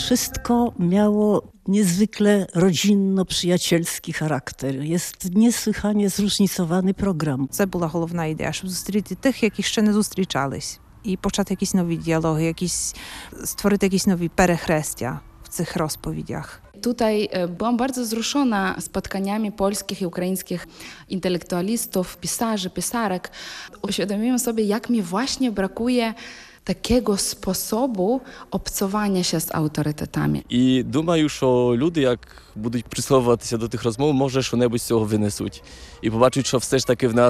wszystko miało niezwykle rodzinno-przyjacielski charakter. Jest niesłychanie zróżnicowany program. Це була головна ідея, щоб зустріти тих, які ще не зустрічались. І почати якісь нові діалоги, створити якісь нові перехрестя в цих розповідях. Tutaj byłam bardzo wzruszona spotkaniami polskich i ukraińskich intelektualistów, pisarzy, pisarek. Uświadomiłam sobie, jak mi właśnie brakuje takiego sposobu obcowania się з авторитетами. І думаю, що люди, як будуть прислуховуватися до тих розмов, може, що-небудь з цього винесуть. І побачать, що все ж таки в нас